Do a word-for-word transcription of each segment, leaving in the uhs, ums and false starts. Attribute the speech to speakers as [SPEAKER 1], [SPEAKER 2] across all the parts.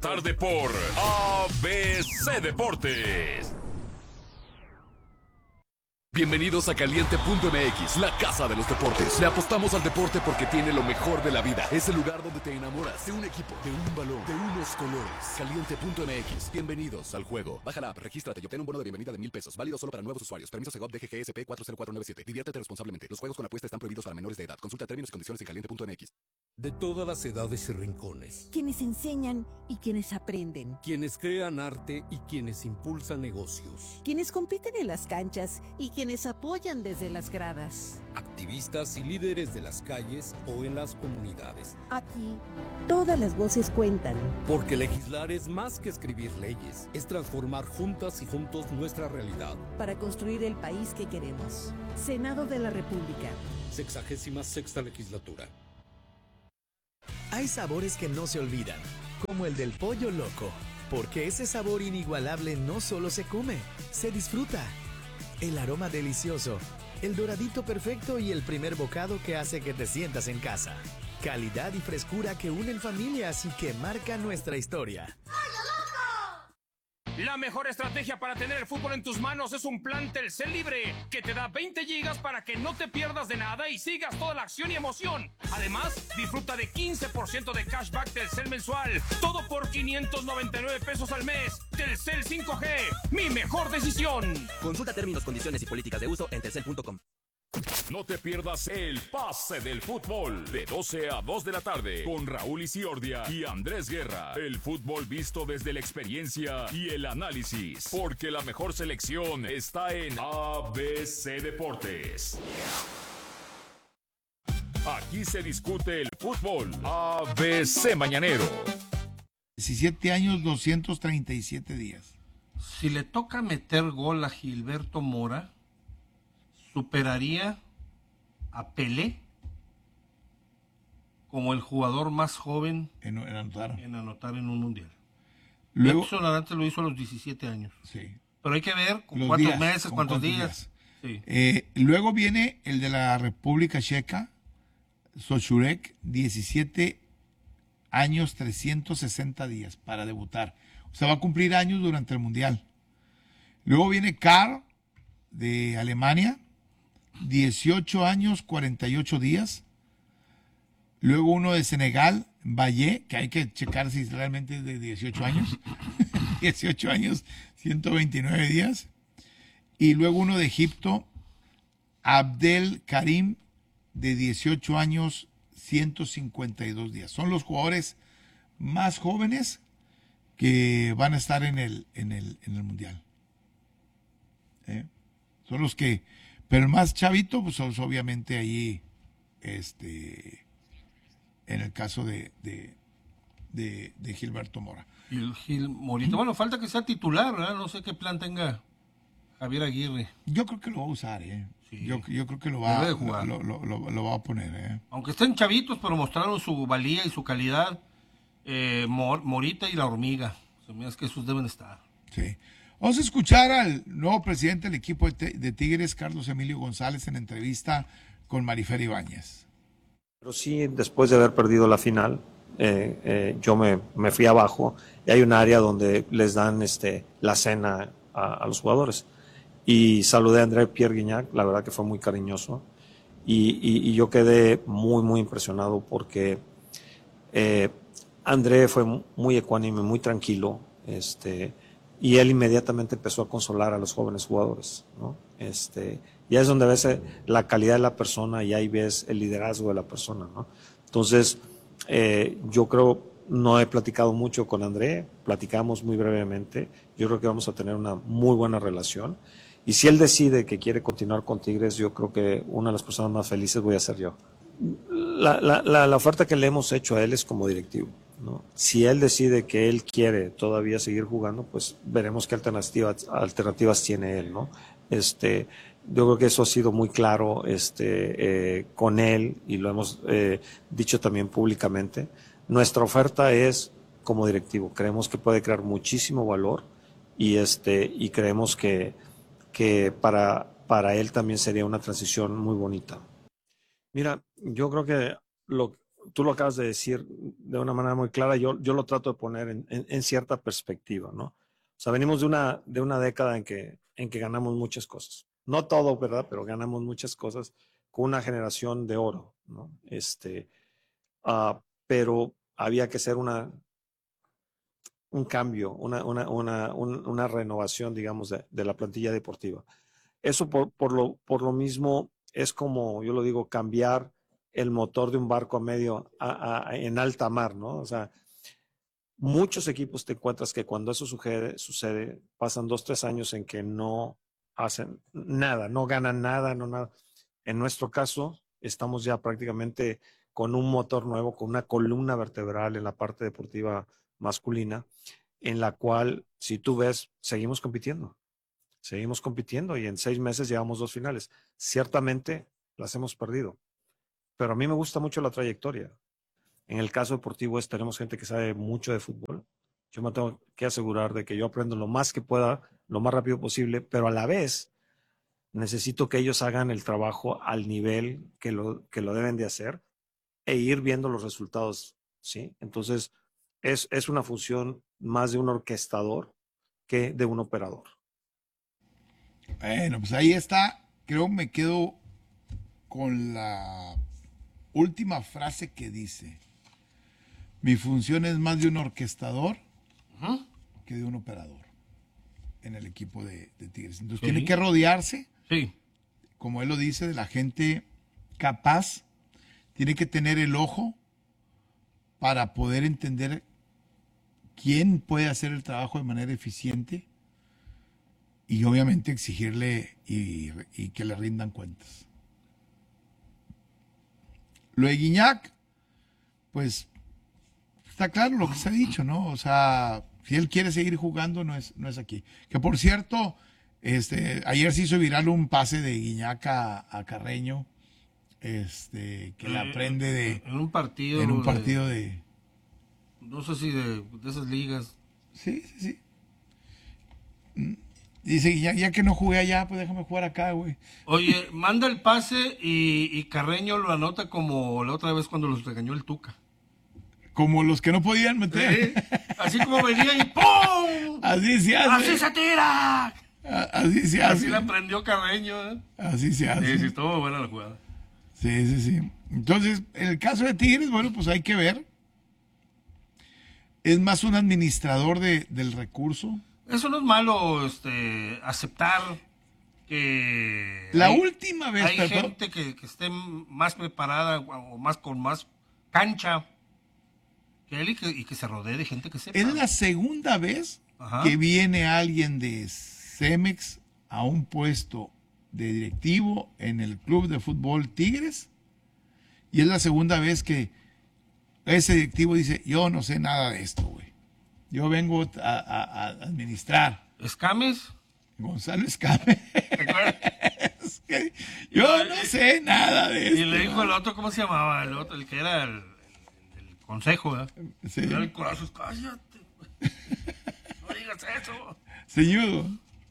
[SPEAKER 1] Tarde por A B C Deportes. Bienvenidos a Caliente punto M X, la casa de los deportes. Le apostamos al deporte porque tiene lo mejor de la vida. Es el lugar donde te enamoras de un equipo, de un balón, de unos colores. Caliente punto M X. Bienvenidos al juego. Baja la app, regístrate y obtén un bono de bienvenida de mil pesos. Válido solo para nuevos usuarios. Permiso Segov D G G S P cuatro cero cuatro nueve siete. Diviértete responsablemente. Los juegos con apuesta están prohibidos para menores de edad. Consulta términos y condiciones en caliente punto M X.
[SPEAKER 2] De todas las edades y rincones.
[SPEAKER 3] Quienes enseñan y quienes aprenden.
[SPEAKER 2] Quienes crean arte y quienes impulsan negocios.
[SPEAKER 3] Quienes compiten en las canchas y quienes apoyan desde las gradas.
[SPEAKER 2] Activistas y líderes de las calles o en las comunidades.
[SPEAKER 3] Aquí, todas las voces cuentan.
[SPEAKER 2] Porque legislar es más que escribir leyes. Es transformar juntas y juntos nuestra realidad.
[SPEAKER 3] Para construir el país que queremos. Senado de la República.
[SPEAKER 2] Sexagésima sexta legislatura.
[SPEAKER 4] Hay sabores que no se olvidan, como el del pollo loco, porque ese sabor inigualable no solo se come, se disfruta. El aroma delicioso, el doradito perfecto y el primer bocado que hace que te sientas en casa. Calidad y frescura que unen familias y que marcan nuestra historia.
[SPEAKER 5] La mejor estrategia para tener el fútbol en tus manos es un plan Telcel Libre, que te da veinte gigas para que no te pierdas de nada y sigas toda la acción y emoción. Además, disfruta de quince por ciento de cashback Telcel mensual, todo por quinientos noventa y nueve pesos al mes. Telcel cinco G, mi mejor decisión.
[SPEAKER 6] Consulta términos, condiciones y políticas de uso en telcel punto com.
[SPEAKER 1] No te pierdas el pase del fútbol de doce a dos de la tarde con Raúl Isiordia y Andrés Guerra. El fútbol visto desde la experiencia y el análisis, porque la mejor selección está en A B C Deportes. Aquí se discute el fútbol. A B C Mañanero.
[SPEAKER 7] diecisiete años, doscientos treinta y siete días.
[SPEAKER 8] Si le toca meter gol a Gilberto Mora, superaría a Pelé como el jugador más joven
[SPEAKER 7] en, en, anotar.
[SPEAKER 8] en anotar en un mundial.
[SPEAKER 7] Luego,
[SPEAKER 8] Edson Arantes lo hizo a los diecisiete años.
[SPEAKER 7] Sí.
[SPEAKER 8] Pero hay que ver con
[SPEAKER 7] los
[SPEAKER 8] cuántos
[SPEAKER 7] días,
[SPEAKER 8] meses,
[SPEAKER 7] con
[SPEAKER 8] cuántos,
[SPEAKER 7] cuántos
[SPEAKER 8] días.
[SPEAKER 7] días.
[SPEAKER 8] Sí.
[SPEAKER 7] Eh, luego viene el de la República Checa, Sochurek, diecisiete años, trescientos sesenta días para debutar. O sea, va a cumplir años durante el mundial. Luego viene Karl de Alemania, dieciocho años, cuarenta y ocho días. Luego uno de Senegal, Valle, que hay que checar si realmente es de dieciocho años. dieciocho años, ciento veintinueve días. Y luego uno de Egipto, Abdel Karim, de dieciocho años, ciento cincuenta y dos días. Son los jugadores más jóvenes que van a estar en el, en el, en el Mundial. ¿Eh? Son los que... Pero el más chavito, pues obviamente ahí, este, en el caso de, de, de, de Gilberto Mora.
[SPEAKER 8] Y el Gil Morita. Bueno, falta que sea titular, ¿verdad? No sé qué plan tenga Javier Aguirre.
[SPEAKER 7] Yo creo que lo va a usar, ¿eh?
[SPEAKER 8] Sí.
[SPEAKER 7] Yo, yo creo que lo va,
[SPEAKER 8] Debe de jugar.
[SPEAKER 7] Lo, lo, lo, lo va a poner, ¿eh?
[SPEAKER 8] Aunque estén chavitos, pero mostraron su valía y su calidad. Eh, Mor Morita y la hormiga. Se me hace que esos deben estar.
[SPEAKER 7] Sí. Vamos a escuchar al nuevo presidente del equipo de Tigres, Carlos Emilio González, en entrevista con Marifer Ibáñez.
[SPEAKER 9] Pero sí, después de haber perdido la final, eh, eh, yo me, me fui abajo y hay un área donde les dan este, la cena a, a los jugadores. Y saludé a André Pierre Guignac, la verdad que fue muy cariñoso. Y, y, y yo quedé muy, muy impresionado porque eh, André fue muy ecuánime, muy tranquilo, este... y él inmediatamente empezó a consolar a los jóvenes jugadores, ¿no? Este, ya es donde ves la calidad de la persona y ahí ves el liderazgo de la persona, ¿no? Entonces, eh, yo creo, no he platicado mucho con André, platicamos muy brevemente, yo creo que vamos a tener una muy buena relación, y si él decide que quiere continuar con Tigres, yo creo que una de las personas más felices voy a ser yo. La, la, la, la oferta que le hemos hecho a él es como directivo, ¿no? Si él decide que él quiere todavía seguir jugando, pues veremos qué alternativas, alternativas tiene él, ¿no? Este, yo creo que eso ha sido muy claro este, eh, con él y lo hemos eh, dicho también públicamente. Nuestra oferta es como directivo, creemos que puede crear muchísimo valor y, este, y creemos que, que para, para él también sería una transición muy bonita. Mira, yo creo que lo tú lo acabas de decir de una manera muy clara, yo, yo lo trato de poner en, en, en cierta perspectiva, ¿no? O sea, venimos de una, de una década en que, en que ganamos muchas cosas. No todo, ¿verdad? Pero ganamos muchas cosas con una generación de oro, ¿no? Este, uh, pero había que hacer una, un cambio, una, una, una, un, una renovación, digamos, de, de la plantilla deportiva. Eso por, por, lo, por lo mismo es como, yo lo digo, cambiar el motor de un barco a medio, a, a, en alta mar, ¿no? O sea, muchos equipos te encuentras que cuando eso sucede, sucede, pasan dos, tres años en que no hacen nada, no ganan nada, no nada. En nuestro caso, estamos ya prácticamente con un motor nuevo, con una columna vertebral en la parte deportiva masculina, en la cual, si tú ves, seguimos compitiendo. Seguimos compitiendo y en seis meses llevamos dos finales. Ciertamente las hemos perdido, pero a mí me gusta mucho la trayectoria. En el caso deportivo es, tenemos gente que sabe mucho de fútbol. Yo me tengo que asegurar de que yo aprendo lo más que pueda, lo más rápido posible, pero a la vez necesito que ellos hagan el trabajo al nivel que lo, que lo deben de hacer e ir viendo los resultados, ¿sí? Entonces, es, es una función más de un orquestador que de un operador.
[SPEAKER 7] Bueno, pues ahí está. Creo que me quedo con la última frase que dice: mi función es más de un orquestador uh-huh. que de un operador en el equipo de, de Tigres. Entonces sí. tiene que rodearse,
[SPEAKER 8] sí.
[SPEAKER 7] como él lo dice, de la gente capaz. Tiene que tener el ojo para poder entender quién puede hacer el trabajo de manera eficiente y obviamente exigirle y, y que le rindan cuentas. Lo de Guiñac, pues está claro lo que se ha dicho, ¿no? O sea, si él quiere seguir jugando, no es, no es aquí. Que por cierto, este, ayer se hizo viral un pase de Guiñac a, a Carreño, este, que eh, la aprende de...
[SPEAKER 8] En un partido.
[SPEAKER 7] En un partido de... de
[SPEAKER 8] no sé si de, de esas ligas.
[SPEAKER 7] Sí, sí, sí. Dice, ya, ya que no jugué allá, pues déjame jugar acá, güey.
[SPEAKER 8] Oye, manda el pase y, y Carreño lo anota como la otra vez cuando los regañó el Tuca.
[SPEAKER 7] Como los que no podían meter.
[SPEAKER 8] ¿Sí? Así como venía y ¡pum!
[SPEAKER 7] Así se hace.
[SPEAKER 8] ¡Así se tira!
[SPEAKER 7] Así se hace.
[SPEAKER 8] Así le aprendió Carreño. ¿eh?
[SPEAKER 7] Así se hace.
[SPEAKER 8] Sí, sí, estuvo buena la jugada.
[SPEAKER 7] Sí, sí, sí. Entonces, en el caso de Tigres, bueno, pues hay que ver. Es más un administrador de, del recurso.
[SPEAKER 8] Eso no es malo, este, aceptar que...
[SPEAKER 7] La
[SPEAKER 8] hay,
[SPEAKER 7] última vez...
[SPEAKER 8] Hay
[SPEAKER 7] perdón.
[SPEAKER 8] gente que, que esté más preparada o más con más cancha que él y que, y que se rodee de gente que sepa.
[SPEAKER 7] Es la segunda vez Ajá. que viene alguien de Cemex a un puesto de directivo en el club de fútbol Tigres, y es la segunda vez que ese directivo dice, yo no sé nada de esto, güey. Yo vengo a, a, a administrar.
[SPEAKER 8] ¿Escames?
[SPEAKER 7] Gonzalo Escames. Es que yo no sé nada de esto.
[SPEAKER 8] Y le dijo el otro, ¿cómo se llamaba? El otro, el que era el, el, el consejo, ¿eh?
[SPEAKER 7] Sí.
[SPEAKER 8] Era el corazón, cállate. No digas eso.
[SPEAKER 7] Señudo.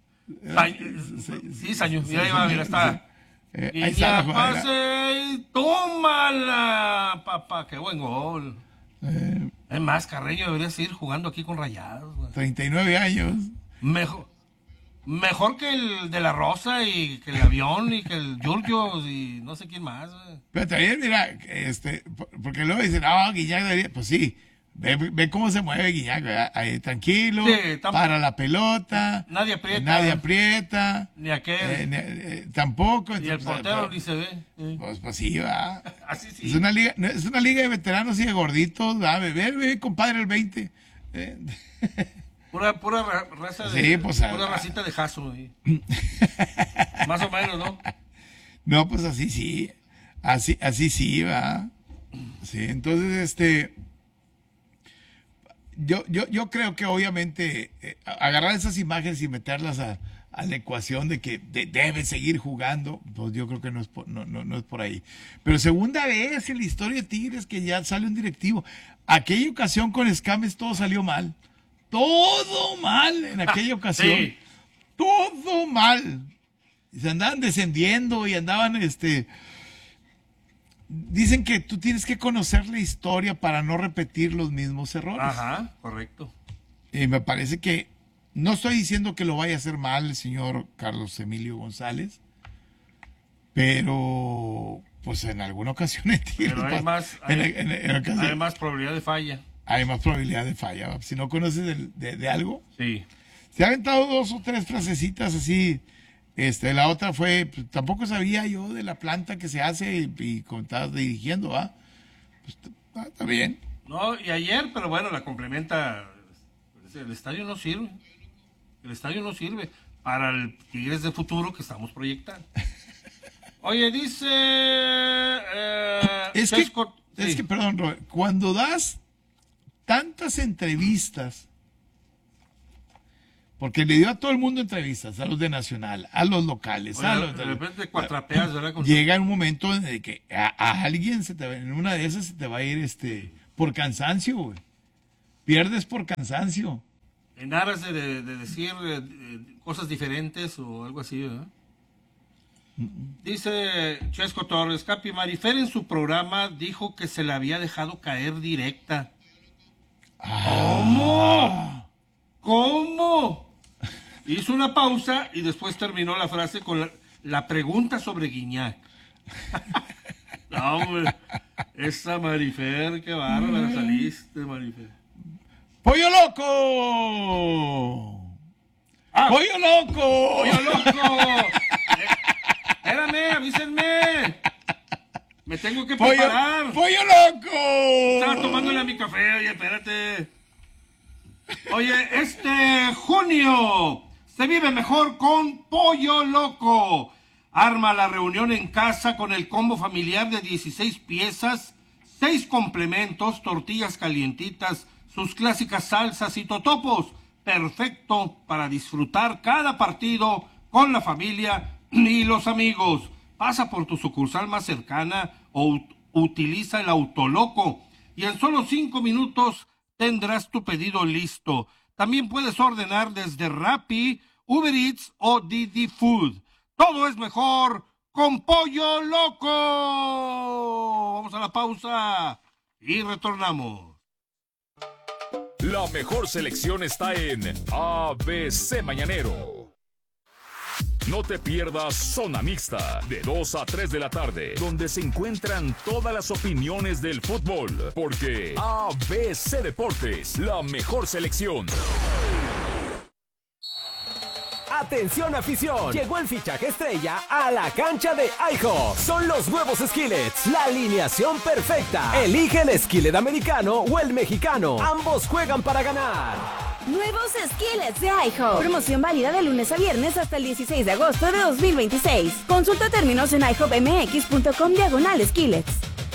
[SPEAKER 8] Sí, Saño, mira, ahí va, mira, está.
[SPEAKER 7] Eh,
[SPEAKER 8] y
[SPEAKER 7] ahí está
[SPEAKER 8] ya pase, tómala, papá, qué buen gol.
[SPEAKER 7] Eh,
[SPEAKER 8] es más, Carreño debería seguir jugando aquí con Rayados. Güey.
[SPEAKER 7] treinta y nueve años.
[SPEAKER 8] Mejor, mejor que el de la Rosa y que el avión y que el Giorgio y no sé quién más. Güey.
[SPEAKER 7] Pero también, mira, este, porque luego dicen, no, Guiñac debería, pues sí. Ve, ve cómo se mueve Guiñac, ahí, tranquilo, sí, para la pelota,
[SPEAKER 8] nadie aprieta,
[SPEAKER 7] nadie aprieta,
[SPEAKER 8] ni aquel,
[SPEAKER 7] eh, ni, eh, tampoco,
[SPEAKER 8] y el portero pues, ni se ve,
[SPEAKER 7] eh. pues, pues sí va,
[SPEAKER 8] así sí.
[SPEAKER 7] Es una liga, es una liga de veteranos y de gorditos, va, ve, ve, compadre el veinte, eh.
[SPEAKER 8] pura, pura raza de,
[SPEAKER 7] sí, pues,
[SPEAKER 8] pura a, racita de jaso, más o menos, ¿no?
[SPEAKER 7] No, pues así sí, así, así sí va, sí, entonces este. Yo, yo, yo creo que obviamente eh, agarrar esas imágenes y meterlas a, a la ecuación de que de, debe seguir jugando, pues yo creo que no es, por, no, no, no es por ahí. Pero segunda vez en la historia de Tigres que ya sale un directivo. Aquella ocasión con Escames todo salió mal. Todo mal en aquella ocasión. Sí. Todo mal. Y se andaban descendiendo y andaban este... dicen que tú tienes que conocer la historia para no repetir los mismos errores.
[SPEAKER 8] Ajá, correcto.
[SPEAKER 7] Y me parece que, no estoy diciendo que lo vaya a hacer mal el señor Carlos Emilio González, pero pues en alguna ocasión
[SPEAKER 8] pero hay más, hay, en, en, en hay más probabilidad de falla.
[SPEAKER 7] Hay más probabilidad de falla. Si no conoces de, de, de algo.
[SPEAKER 8] Sí.
[SPEAKER 7] Se ha aventado dos o tres frasecitas así. Este, la otra fue, pues, tampoco sabía yo de la planta que se hace y, y como estabas dirigiendo, ¿ah? Pues, ah, está bien.
[SPEAKER 8] No, y ayer, pero bueno, la complementa. El estadio no sirve. El estadio no sirve para el Tigres de futuro que estamos proyectando. Oye, dice... Eh,
[SPEAKER 7] es,
[SPEAKER 8] Chesco,
[SPEAKER 7] que,
[SPEAKER 8] sí.
[SPEAKER 7] es que, perdón, Robert, cuando das tantas entrevistas, porque le dio a todo el mundo entrevistas, a los de Nacional, a los locales,
[SPEAKER 8] Oye,
[SPEAKER 7] a los
[SPEAKER 8] de repente cuatrapeas, ¿verdad? Con
[SPEAKER 7] llega un momento en el que a, a alguien se te va, en una de esas se te va a ir este por cansancio, güey. Pierdes por cansancio.
[SPEAKER 8] En aras de, de, de decir eh, cosas diferentes o algo así, ¿verdad? Dice Chesco Torres, Capi, Marifer en su programa dijo que se le había dejado caer directa.
[SPEAKER 7] Ah.
[SPEAKER 8] ¿Cómo? ¿Cómo? Hizo una pausa y después terminó la frase con la, la pregunta sobre Guiñac. No, hombre, esa Marifer, qué bárbara saliste, Marifer.
[SPEAKER 7] ¡Pollo loco!
[SPEAKER 8] Ah,
[SPEAKER 7] ¡Pollo loco!
[SPEAKER 8] ¡Pollo loco! Espérame, avísenme. Me tengo que
[SPEAKER 7] pollo,
[SPEAKER 8] preparar.
[SPEAKER 7] ¡Pollo loco!
[SPEAKER 8] Estaba tomándole a mi café, oye, espérate. Oye, este junio se vive mejor con Pollo Loco. Arma la reunión en casa con el combo familiar de dieciséis piezas, seis complementos, tortillas calientitas, sus clásicas salsas y totopos. Perfecto para disfrutar cada partido con la familia y los amigos. Pasa por tu sucursal más cercana o ut- utiliza el Autoloco y en solo cinco minutos tendrás tu pedido listo. También puedes ordenar desde Rappi, Uber Eats o Didi Food. Todo es mejor con Pollo Loco. Vamos a la pausa y retornamos.
[SPEAKER 10] La mejor selección está en A B C Mañanero. No te pierdas Zona Mixta, de dos a tres de la tarde, donde se encuentran todas las opiniones del fútbol, porque A B C Deportes, la mejor selección.
[SPEAKER 11] Atención afición, llegó el fichaje estrella a la cancha de iHop. Son los nuevos Skillets, la alineación perfecta. Elige el skillet americano o el mexicano, ambos juegan para ganar.
[SPEAKER 12] Nuevos Skillets de iHop. Promoción válida de lunes a viernes hasta el dieciséis de agosto de dos mil veintiséis. Consulta términos en ihopmx.com diagonal Skillets.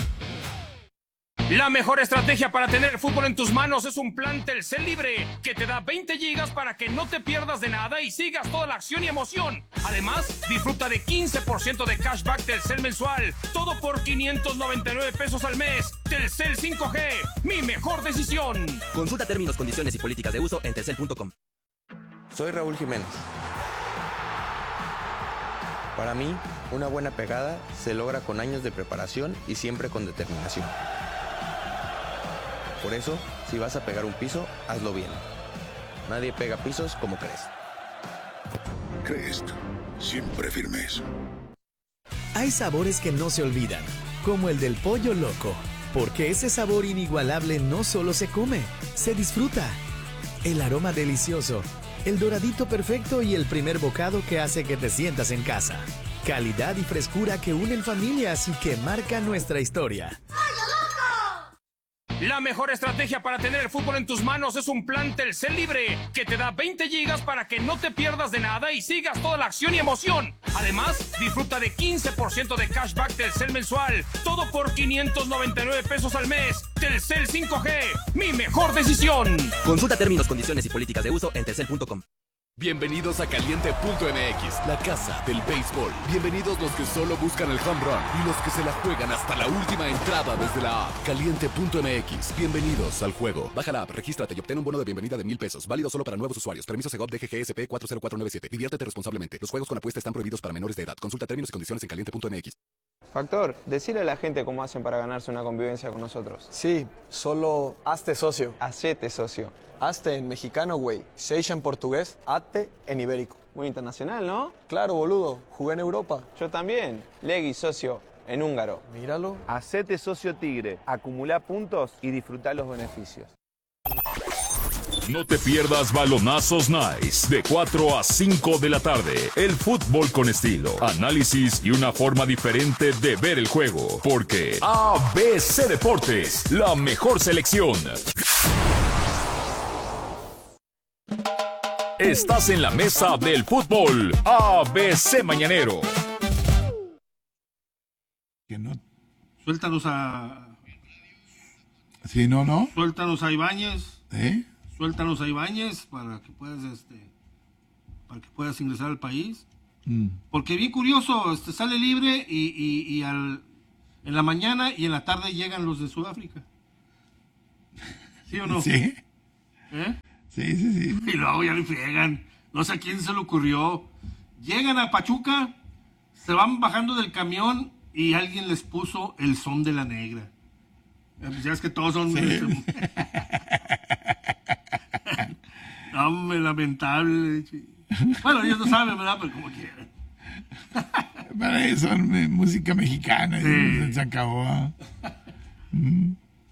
[SPEAKER 5] La mejor estrategia para tener el fútbol en tus manos es un plan Telcel Libre que te da veinte gigas para que no te pierdas de nada y sigas toda la acción y emoción. Además, disfruta de quince por ciento de cashback Telcel mensual, todo por quinientos noventa y nueve pesos al mes. Telcel cinco G, mi mejor decisión.
[SPEAKER 6] Consulta términos, condiciones y políticas de uso en telcel punto com.
[SPEAKER 13] Soy Raúl Jiménez. Para mí, una buena pegada se logra con años de preparación y siempre con determinación. Por eso, si vas a pegar un piso, hazlo bien. Nadie pega pisos como Crest.
[SPEAKER 14] Crest, siempre firmes.
[SPEAKER 4] Hay sabores que no se olvidan, como el del Pollo Loco, porque ese sabor inigualable no solo se come, se disfruta. El aroma delicioso, el doradito perfecto y el primer bocado que hace que te sientas en casa. Calidad y frescura que unen familias y que marcan nuestra historia.
[SPEAKER 5] La mejor estrategia para tener el fútbol en tus manos es un plan Telcel Libre que te da veinte gigas para que no te pierdas de nada y sigas toda la acción y emoción. Además, disfruta de quince por ciento de cashback Telcel mensual, todo por quinientos noventa y nueve pesos al mes. Telcel cinco G, mi mejor decisión.
[SPEAKER 6] Consulta términos, condiciones y políticas de uso en telcel punto com.
[SPEAKER 1] Bienvenidos a Caliente punto M X, la casa del béisbol. Bienvenidos los que solo buscan el home run y los que se la juegan hasta la última entrada desde la app. Caliente punto M X, bienvenidos al juego. Baja la app, regístrate y obtén un bono de bienvenida de mil pesos, válido solo para nuevos usuarios. Permiso Segov D G G S P cuatro cero cuatro nueve siete. Diviértete responsablemente. Los juegos con apuesta están prohibidos para menores de edad. Consulta términos y condiciones en Caliente punto M X.
[SPEAKER 15] Factor, decirle a la gente cómo hacen para ganarse una convivencia con nosotros.
[SPEAKER 16] Sí, solo hazte socio.
[SPEAKER 15] Hacete socio.
[SPEAKER 16] Hazte en mexicano, güey. Seixa en portugués, hazte en ibérico.
[SPEAKER 15] Muy internacional, ¿no?
[SPEAKER 16] Claro, boludo. Jugué en Europa.
[SPEAKER 15] Yo también. Legui socio en húngaro.
[SPEAKER 16] Míralo.
[SPEAKER 17] Hacete socio Tigre. Acumulá puntos y disfrutá los beneficios.
[SPEAKER 10] No te pierdas Balonazos Nice de cuatro a cinco de la tarde. El fútbol con estilo, análisis y una forma diferente de ver el juego. Porque A B C Deportes, la mejor selección. Estás en la mesa del fútbol A B C Mañanero.
[SPEAKER 7] Que no.
[SPEAKER 8] Suéltanos a...
[SPEAKER 7] Sí, no, no.
[SPEAKER 8] Suéltanos a Ibáñez.
[SPEAKER 7] ¿Eh?
[SPEAKER 8] Suéltanos a Ibáñez para que puedas, este, para que puedas ingresar al país.
[SPEAKER 7] Mm.
[SPEAKER 8] Porque bien curioso, este, sale libre y, y, y al, en la mañana y en la tarde llegan los de Sudáfrica. ¿Sí o no?
[SPEAKER 7] Sí.
[SPEAKER 8] ¿Eh?
[SPEAKER 7] Sí, sí, sí.
[SPEAKER 8] Y luego ya le friegan. No sé a quién se le ocurrió. Llegan a Pachuca, se van bajando del camión y alguien les puso el son de la negra. Pues ya es que todos son... Sí. Hombre, lamentable. Bueno, ellos no saben, ¿verdad? Pero como quieran.
[SPEAKER 7] Para eso son música mexicana. Sí. Se acabó. Mm.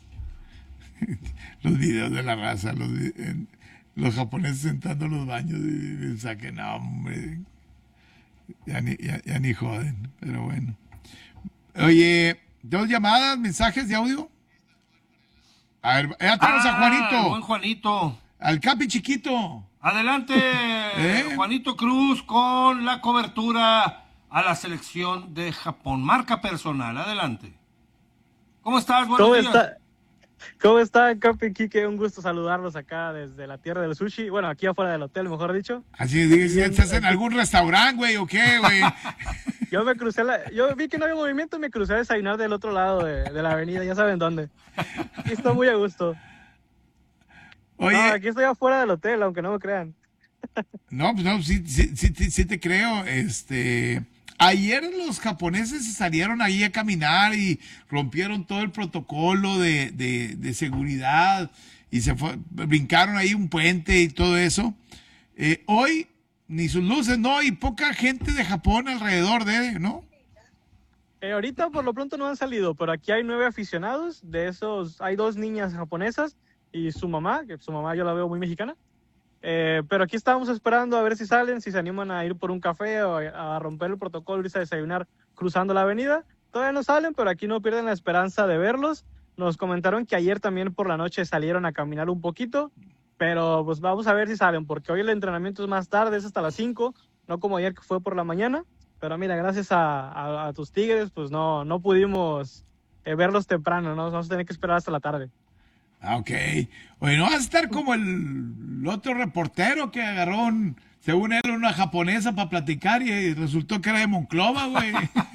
[SPEAKER 7] Los videos de la raza, los, en, los japoneses sentando en los baños y, y saquen, no, hombre. Ya ni, ya, ya ni joden, pero bueno. Oye, ¿dos llamadas, mensajes de audio? A ver, ya tenemos ah, a Juanito.
[SPEAKER 8] Buen Juanito.
[SPEAKER 7] Al Capi chiquito.
[SPEAKER 8] Adelante, ¿Eh? Juanito Cruz, con la cobertura a la selección de Japón. Marca personal, adelante. ¿Cómo estás? Buenos
[SPEAKER 18] ¿Cómo
[SPEAKER 8] días.
[SPEAKER 18] Está? ¿Cómo está, Capi, Quique? Un gusto saludarlos acá desde la tierra del sushi. Bueno, aquí afuera del hotel, mejor dicho.
[SPEAKER 7] Así es, ¿estás en algún restaurante, güey, o qué, güey?
[SPEAKER 18] Yo me crucé, la, yo vi que no había movimiento y me crucé a desayunar del otro lado de, de la avenida, ya saben dónde. Y estoy muy a gusto.
[SPEAKER 7] Oye.
[SPEAKER 18] No, aquí estoy afuera del hotel, aunque no me crean.
[SPEAKER 7] No, pues no, sí, sí, sí, sí te creo. Este, ayer los japoneses salieron ahí a caminar y rompieron todo el protocolo de, de, de seguridad y se fue, brincaron ahí un puente y todo eso. Eh, hoy ni sus luces, no, y poca gente de Japón alrededor de, ¿no?
[SPEAKER 18] Eh, ahorita por lo pronto no han salido, pero aquí hay nueve aficionados. De esos hay dos niñas japonesas y su mamá, que su mamá yo la veo muy mexicana. Eh, pero aquí estábamos esperando a ver si salen, si se animan a ir por un café o a, a romper el protocolo, irse a desayunar cruzando la avenida. Todavía no salen, pero aquí no pierden la esperanza de verlos. Nos comentaron que ayer también por la noche salieron a caminar un poquito, pero pues vamos a ver si salen, porque hoy el entrenamiento es más tarde, es hasta las cinco, no como ayer que fue por la mañana. Pero mira, gracias a, a, a tus Tigres, pues no, no pudimos eh, verlos temprano, ¿no? Vamos a tener que esperar hasta la tarde.
[SPEAKER 7] Ah, ok. Oye, ¿no vas a estar como el, el otro reportero que agarró, un, según él, una japonesa para platicar y resultó que era de Monclova, güey?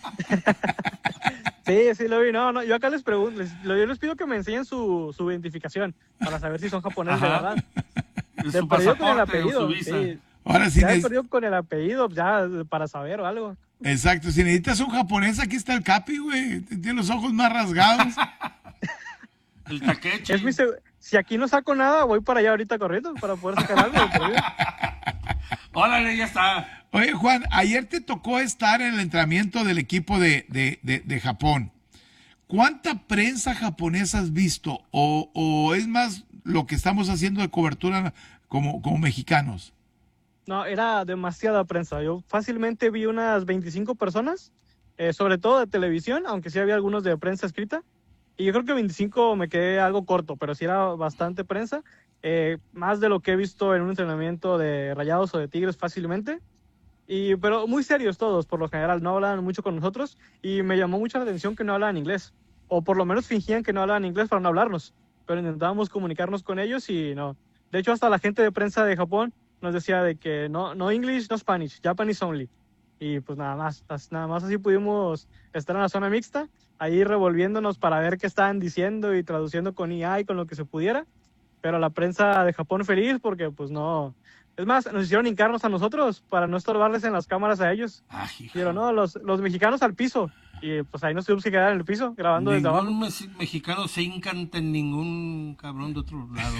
[SPEAKER 18] Sí, sí lo vi. No, no, yo acá les pregunto, les, yo les pido que me enseñen su, su identificación para saber si son japoneses. Ajá. De verdad.
[SPEAKER 8] Su pasaporte con el apellido.
[SPEAKER 18] Su visa. Sí.
[SPEAKER 7] Ahora sí.
[SPEAKER 18] Ya he perdido con el apellido, ya para saber o algo.
[SPEAKER 7] Exacto. Si necesitas un japonés, aquí está el Capi, güey. Tiene los ojos más rasgados.
[SPEAKER 8] El taqueche.
[SPEAKER 18] Es mi seg- si aquí no saco nada, voy para allá ahorita corriendo para poder sacar algo.
[SPEAKER 8] Órale, ya está.
[SPEAKER 7] Oye, Juan, ayer te tocó estar en el entrenamiento del equipo de, de, de, de Japón. ¿Cuánta prensa japonesa has visto? O, ¿O es más lo que estamos haciendo de cobertura como, como mexicanos?
[SPEAKER 18] No, era demasiada prensa. Yo fácilmente vi unas veinticinco personas, eh, sobre todo de televisión, aunque sí había algunos de prensa escrita. Y yo creo que veinticinco me quedé algo corto, pero sí era bastante prensa. Eh, más de lo que he visto en un entrenamiento de Rayados o de Tigres fácilmente. Y, pero muy serios todos, por lo general. No hablaban mucho con nosotros y me llamó mucho la atención que no hablaban inglés. O por lo menos fingían que no hablaban inglés para no hablarnos. Pero intentábamos comunicarnos con ellos y no. De hecho, hasta la gente de prensa de Japón nos decía de que no, no English, no Spanish, Japanese only. Y pues nada más, nada más así pudimos estar en la zona mixta, ahí revolviéndonos para ver qué estaban diciendo y traduciendo con I A y con lo que se pudiera. Pero la prensa de Japón feliz porque pues no... Es más, nos hicieron hincarnos a nosotros para no estorbarles en las cámaras a ellos.
[SPEAKER 8] Ah,
[SPEAKER 18] pero no, los, los mexicanos al piso. Y pues ahí nos tuvimos que quedar en el piso grabando desde abajo.
[SPEAKER 8] Ningún me- mexicano se encanta en ningún cabrón de otro lado.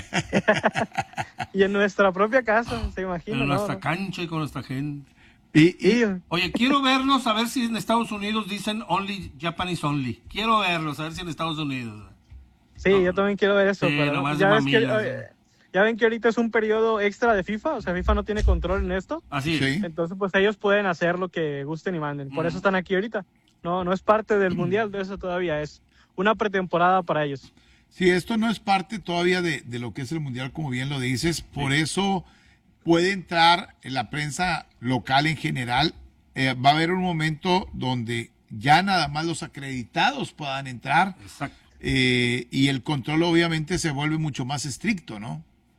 [SPEAKER 18] Y en nuestra propia casa, se imagina,
[SPEAKER 8] En
[SPEAKER 18] ¿no?
[SPEAKER 8] nuestra
[SPEAKER 18] ¿no?
[SPEAKER 8] cancha y con nuestra gente.
[SPEAKER 7] Y, y-
[SPEAKER 8] Oye, quiero verlos, a ver si en Estados Unidos dicen only, Japanese only. Quiero verlos, a ver si en Estados Unidos.
[SPEAKER 18] Sí, yo también quiero ver eso.
[SPEAKER 8] Sí,
[SPEAKER 18] pero
[SPEAKER 8] nomás
[SPEAKER 18] ya,
[SPEAKER 8] de
[SPEAKER 18] ves que,
[SPEAKER 8] mamilas,
[SPEAKER 18] eh, ya ven que ahorita es un periodo extra de FIFA, o sea, FIFA no tiene control en esto.
[SPEAKER 8] Así es.
[SPEAKER 7] Sí.
[SPEAKER 18] Entonces, pues ellos pueden hacer lo que gusten y manden. Por eso están aquí ahorita. No, no es parte del mundial de eso todavía, es una pretemporada para ellos.
[SPEAKER 7] Sí, esto no es parte todavía de, de lo que es el Mundial, como bien lo dices. Por eso puede entrar en la prensa local en general. Eh, va a haber un momento donde ya nada más los acreditados puedan entrar.
[SPEAKER 8] Exacto.
[SPEAKER 7] Eh, y el control obviamente se vuelve mucho más estricto, ¿no?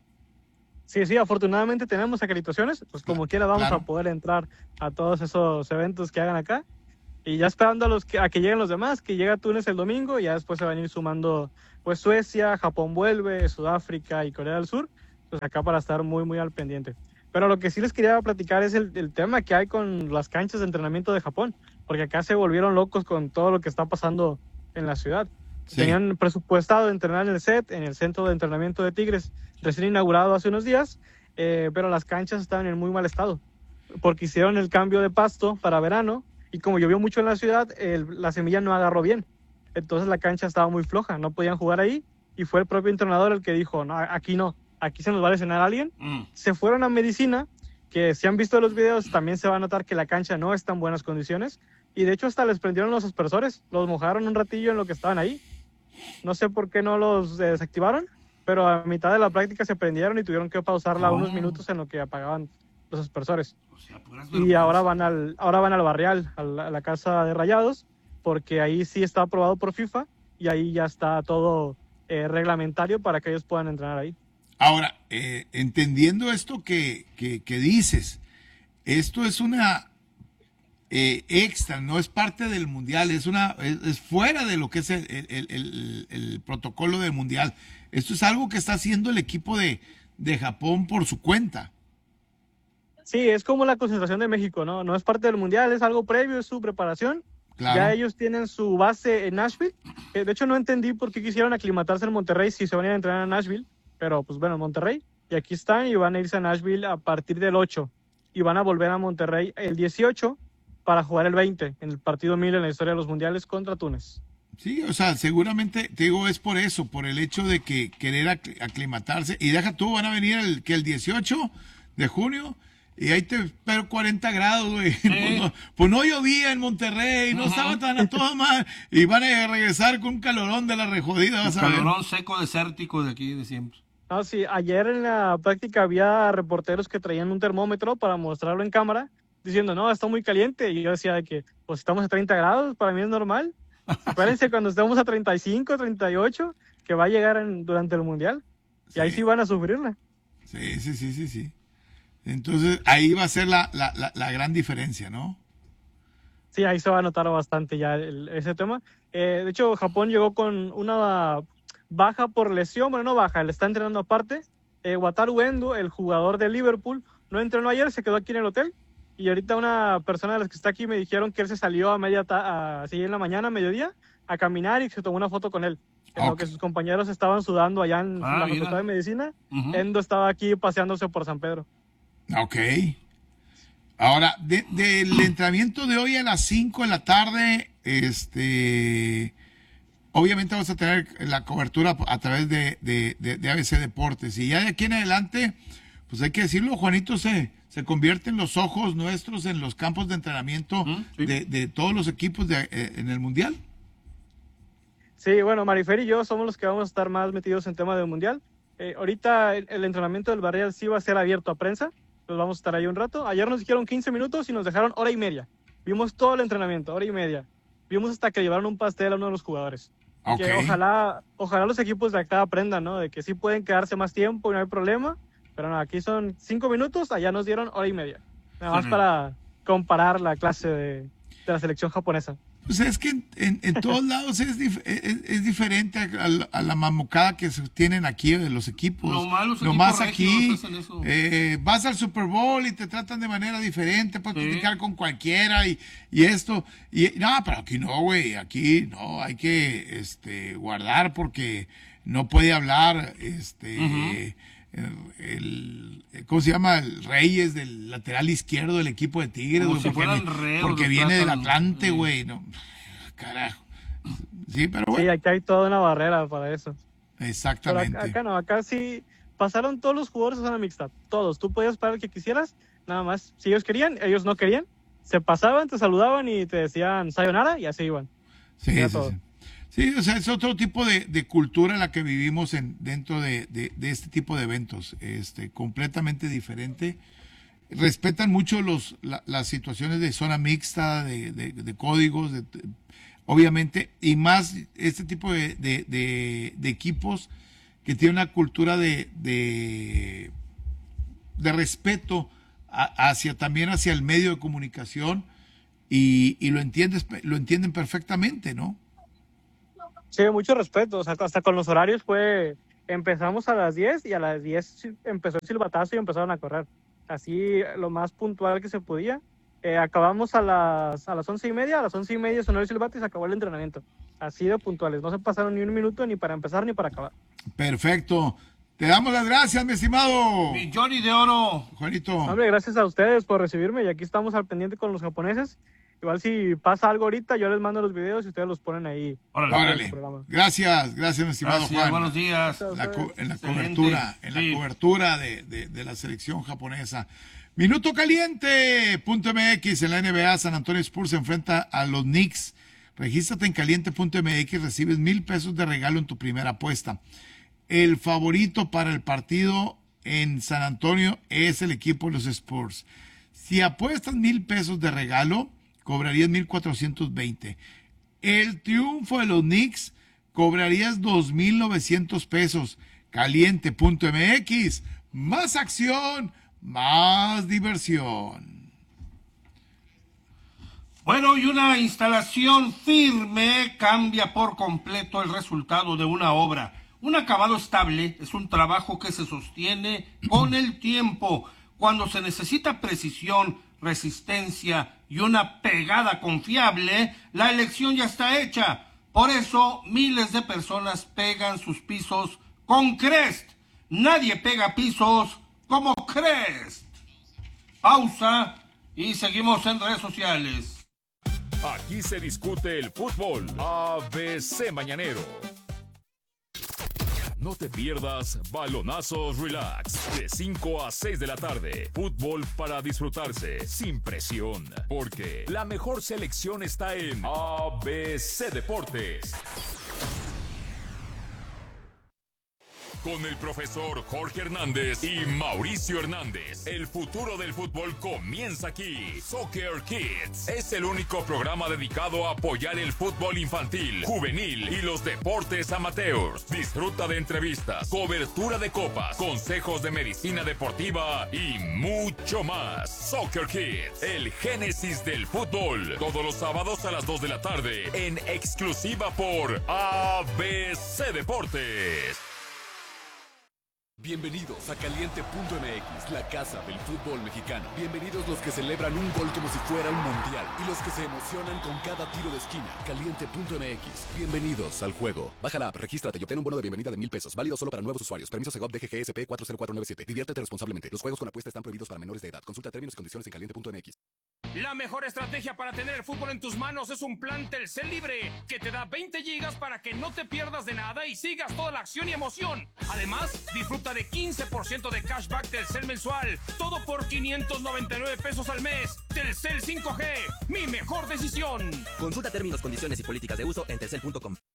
[SPEAKER 18] Sí, sí, afortunadamente tenemos acreditaciones, pues como quiera vamos
[SPEAKER 7] claro.
[SPEAKER 18] a poder entrar a todos esos eventos que hagan acá. Y ya esperando a, los que, a que lleguen los demás, que llega Túnez el domingo, y ya después se van a ir sumando pues Suecia, Japón vuelve, Sudáfrica y Corea del Sur, pues acá para estar muy, muy al pendiente. Pero lo que sí les quería platicar es el, el tema que hay con las canchas de entrenamiento de Japón, porque acá se volvieron locos con todo lo que está pasando en la ciudad.
[SPEAKER 7] Sí.
[SPEAKER 18] Tenían presupuestado entrenar en el set, en el centro de entrenamiento de Tigres, recién inaugurado hace unos días, eh, pero las canchas estaban en muy mal estado, porque hicieron el cambio de pasto para verano, y como llovió mucho en la ciudad, el- la semilla no agarró bien. Entonces la cancha estaba muy floja, no podían jugar ahí, y fue el propio entrenador el que dijo, no, aquí no, aquí se nos va a lesionar a alguien.
[SPEAKER 8] Mm.
[SPEAKER 18] Se fueron a medicina, que si han visto los videos también se va a notar que la cancha no está en buenas condiciones, y de hecho hasta les prendieron los aspersores, los mojaron un ratillo en lo que estaban ahí. No sé por qué no los eh, desactivaron, pero a mitad de la práctica se prendieron y tuvieron que pausarla
[SPEAKER 8] Oh.
[SPEAKER 18] unos minutos en lo que apagaban los aspersores.
[SPEAKER 8] O sea, puras
[SPEAKER 18] Y
[SPEAKER 8] vergüenzas.
[SPEAKER 18] ahora van al ahora van al Barrial, a la, a la casa de Rayados, porque ahí sí está aprobado por FIFA y ahí ya está todo eh, reglamentario para que ellos puedan entrenar ahí.
[SPEAKER 7] Ahora, eh, entendiendo esto que, que, que dices, esto es una eh, extra, no es parte del Mundial, es una es, es fuera de lo que es el, el- el- el- el protocolo del Mundial. Esto es algo que está haciendo el equipo de, de Japón por su cuenta.
[SPEAKER 18] Sí, es como la concentración de México, ¿no? No es parte del Mundial, es algo previo, es su preparación.
[SPEAKER 7] Claro.
[SPEAKER 18] Ya ellos tienen su base en Nashville. Eh, de hecho, no entendí por qué quisieron aclimatarse en Monterrey si se van a ir a entrenar a Nashville. Pero, pues bueno, en Monterrey. Y aquí están y van a irse a Nashville a partir del ocho. Y van a volver a Monterrey el dieciocho para jugar el veinte en el partido mil en la historia de los mundiales contra Túnez.
[SPEAKER 7] Sí, o sea, seguramente, te digo, es por eso, por el hecho de que querer acl- aclimatarse. Y deja tú, van a venir el, que el dieciocho de junio, y ahí te espero cuarenta grados, güey. Pues, no, pues no llovía en Monterrey, no
[SPEAKER 8] Ajá.
[SPEAKER 7] estaba tan a toda madre. Y van a regresar con un calorón de la rejodida,
[SPEAKER 8] Un
[SPEAKER 7] vas a ver.
[SPEAKER 8] calorón seco desértico de aquí de siempre.
[SPEAKER 18] No, sí, ayer en la práctica había reporteros que traían un termómetro para mostrarlo en cámara, diciendo, no, está muy caliente. Y yo decía de que, pues estamos a treinta grados, para mí es normal. Acuérdense cuando estemos a treinta y cinco, treinta y ocho, que va a llegar en- durante el Mundial. Y ahí sí van a sufrirla.
[SPEAKER 7] Sí, sí, sí, sí, sí. Entonces, ahí va a ser la, la, la, la gran diferencia, ¿no?
[SPEAKER 18] Sí, ahí se va a notar bastante ya el- ese tema. Eh, de hecho, Japón llegó con una baja por lesión, bueno, no baja, le está entrenando aparte. Eh, Wataru Endo, el jugador de Liverpool, no entrenó ayer, se quedó aquí en el hotel. Y ahorita una persona de las que está aquí me dijeron que él se salió a media ta- a- así en la mañana, a mediodía, a caminar y se tomó una foto con él. En lo que sus compañeros estaban sudando allá en
[SPEAKER 8] Ah,
[SPEAKER 18] la
[SPEAKER 8] mira.
[SPEAKER 18] Facultad de Medicina,
[SPEAKER 8] Ujú.
[SPEAKER 18] Endo estaba aquí paseándose por San Pedro.
[SPEAKER 7] Ok. Ahora, de- del entrenamiento de hoy a las cinco de la tarde, este, obviamente vamos a tener la cobertura a través de, de, de- de A B C Deportes. Y ya de aquí en adelante, pues hay que decirlo, Juanito se, se convierte en los ojos nuestros en los campos de entrenamiento de, de todos los equipos de, eh, en el Mundial.
[SPEAKER 18] Sí, bueno, Marifer y yo somos los que vamos a estar más metidos en tema del Mundial. Eh, ahorita el, el entrenamiento del Barrial sí va a ser abierto a prensa, pues vamos a estar ahí un rato. Ayer nos dijeron quince minutos y nos dejaron hora y media. Vimos todo el entrenamiento, hora y media. Vimos hasta que llevaron un pastel a uno de los jugadores.
[SPEAKER 7] Ok.
[SPEAKER 18] Que ojalá, ojalá los equipos de acá aprendan, ¿no? De que sí pueden quedarse más tiempo y no hay problema. Pero no, aquí son cinco minutos, allá nos dieron hora y media. Nada más
[SPEAKER 7] Ujú.
[SPEAKER 18] para comparar la clase de, de la selección japonesa.
[SPEAKER 7] Pues es que en, en, en todos lados es, dif es, es diferente a, a, a la mamucada que se tienen aquí de los equipos.
[SPEAKER 8] No malos
[SPEAKER 7] Nomás aquí eh, vas al Super Bowl y te tratan de manera diferente, puedes sí. platicar con cualquiera y, y esto. Y no, pero aquí no, güey, aquí no, hay que este, guardar porque no puede hablar este uh-huh. el, el, ¿cómo se llama? El Reyes del lateral izquierdo del equipo de Tigres, güey,
[SPEAKER 8] si
[SPEAKER 7] porque, porque viene del Atlante, güey, sí. no, carajo. Sí, pero bueno.
[SPEAKER 18] Sí, aquí hay toda una barrera para eso.
[SPEAKER 7] Exactamente.
[SPEAKER 18] Pero acá, acá no, acá sí pasaron todos los jugadores a zona mixta, todos. Tú podías parar el que quisieras, nada más. Si ellos querían, ellos no querían, se pasaban, te saludaban y te decían sayonara y así iban.
[SPEAKER 7] Sí, sí, sí. Sí, o sea, es otro tipo de, de cultura la que vivimos en, dentro de, de, de este tipo de eventos, este, completamente diferente. Respetan mucho los, la, las situaciones de zona mixta, de, de, de códigos, de, de, obviamente, y más este tipo de, de, de, de equipos que tienen una cultura de, de, de respeto a, hacia también hacia el medio de comunicación y, y lo entiendes, lo entienden perfectamente, ¿no?
[SPEAKER 18] Sí, mucho respeto, o sea, hasta con los horarios fue, empezamos a las diez y a las diez empezó el silbatazo y empezaron a correr, así lo más puntual que se podía. Eh, acabamos a las, a las once y media, a las once y media sonó el silbato y se acabó el entrenamiento, así de puntuales, no se pasaron ni un minuto ni para empezar ni para acabar.
[SPEAKER 7] Perfecto, te damos las gracias, mi estimado.
[SPEAKER 8] Mi Johnny de oro.
[SPEAKER 7] Juanito.
[SPEAKER 18] Hombre, gracias a ustedes por recibirme y aquí estamos al pendiente con los japoneses. Igual si pasa algo ahorita, yo les mando los videos y ustedes los ponen ahí.
[SPEAKER 7] Órale. Gracias, gracias, mi estimado
[SPEAKER 8] gracias,
[SPEAKER 7] Juan.
[SPEAKER 8] Buenos días.
[SPEAKER 7] La en la cobertura, en sí. la cobertura de, de, de la selección japonesa. Minuto caliente punto M X en la N B A. San Antonio Spurs se enfrenta a los Knicks. Regístrate en caliente punto M X, recibes mil pesos de regalo en tu primera apuesta. El favorito para el partido en San Antonio es el equipo de los Spurs. Si apuestas mil pesos de regalo, cobrarías mil cuatrocientos veinte. El triunfo de los Knicks, cobrarías dos mil novecientos pesos. caliente punto M X, más acción, más diversión.
[SPEAKER 8] Bueno, y una instalación firme cambia por completo el resultado de una obra. Un acabado estable es un trabajo que se sostiene con el tiempo. Cuando se necesita precisión, resistencia y una pegada confiable, la elección ya está hecha. Por eso, miles de personas pegan sus pisos con Crest. Nadie pega pisos como Crest. Pausa y seguimos en redes sociales.
[SPEAKER 10] Aquí se discute el fútbol. A B C Mañanero. No te pierdas Balonazos Relax, de cinco a seis de la tarde. Fútbol para disfrutarse, sin presión. Porque la mejor selección está en A B C Deportes. Con el profesor Jorge Hernández y Mauricio Hernández. El futuro del fútbol comienza aquí. Soccer Kids es el único programa dedicado a apoyar el fútbol infantil, juvenil y los deportes amateurs. Disfruta de entrevistas, cobertura de copas, consejos de medicina deportiva y mucho más. Soccer Kids, el génesis del fútbol. Todos los sábados a las dos de la tarde en exclusiva por A B C Deportes.
[SPEAKER 1] Bienvenidos a caliente punto M X, la casa del fútbol mexicano. Bienvenidos los que celebran un gol como si fuera un mundial y los que se emocionan con cada tiro de esquina. caliente punto M X. Bienvenidos al juego. Baja la app, regístrate y obtén un bono de bienvenida de mil pesos. Válido solo para nuevos usuarios. Permiso Segov D G G S P cuatro cero cuatro nueve siete. Diviértete responsablemente. Los juegos con apuesta están prohibidos para menores de edad. Consulta términos y condiciones en caliente punto M X.
[SPEAKER 5] La mejor estrategia para tener el fútbol en tus manos es un plan Telcel libre que te da veinte gigas para que no te pierdas de nada y sigas toda la acción y emoción. Además, disfruta de quince por ciento de cashback Telcel mensual. Todo por quinientos noventa y nueve pesos al mes. Telcel cinco G, mi mejor decisión.
[SPEAKER 6] Consulta términos, condiciones y políticas de uso en telcel punto com.